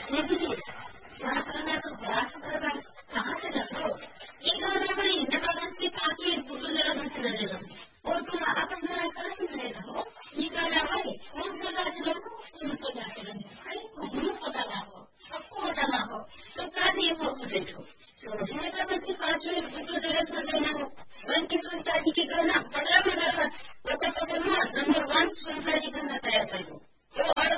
ये भी यहाँ करना तो प्रयास करना कहाँ से रखो ये करना भाई इंडिपेंडेंस की 5 मिनट फोटो जरा से लगेगा और तुम आपस में कर नहीं रहो ये करना भाई कौन सा आचरण कौन सा आचरण भाई को पता ना हो सबको पता ना हो तो क्या ये फोटो देखो सोचने का बस 5 मिनट फोटो जरा से देना हो वन की संतान